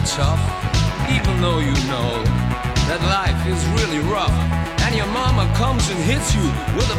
tough, even though you know that life is really rough, and your mama comes and hits you with a